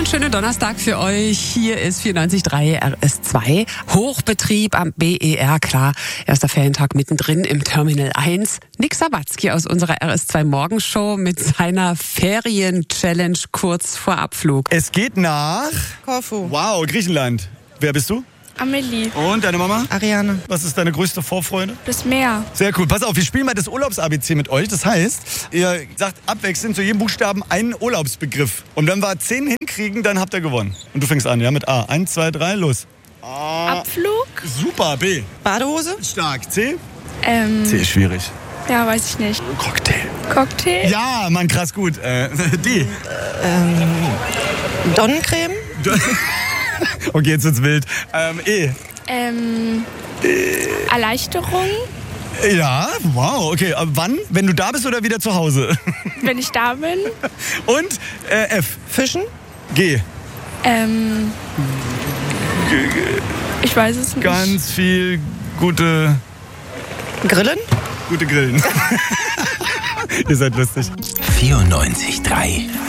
schönen Donnerstag für euch. Hier ist 94.3 RS2. Hochbetrieb am BER, klar. Erster Ferientag mittendrin im Terminal 1. Nick Sawatzki aus unserer RS2 Morgenshow mit seiner Ferien-Challenge kurz vor Abflug. Es geht nach Korfu. Wow, Griechenland. Wer bist du? Amelie. Und deine Mama? Ariane. Was ist deine größte Vorfreude? Das Meer. Sehr cool. Pass auf, wir spielen mal das Urlaubs-ABC mit euch. Das heißt, ihr sagt abwechselnd zu jedem Buchstaben einen Urlaubsbegriff. Und wenn wir 10 hinkriegen, dann habt ihr gewonnen. Und du fängst an, ja, mit A. 1, 2, 3, los. A. Abflug? Super. B. Badehose. Stark. C. C ist schwierig. Ja, weiß ich nicht. Cocktail. Cocktail? Ja, Mann, krass gut. D. Sonnencreme. Okay, jetzt wird's wild. E. Erleichterung? Ja, wow, okay. Wann? Wenn du da bist oder wieder zu Hause? Wenn ich da bin? Und F. Fischen. G. Ich weiß es nicht. Ganz viel gute Grillen. Grillen. Ihr seid lustig. 94.3